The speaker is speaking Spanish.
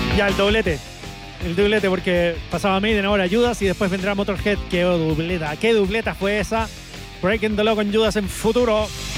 Ya, el doblete. El doblete porque pasaba Maiden, ahora Judas y después vendrá Motorhead. ¡Qué dubleta! ¿Qué dubleta fue esa? Breaking the Law con Judas en futuro.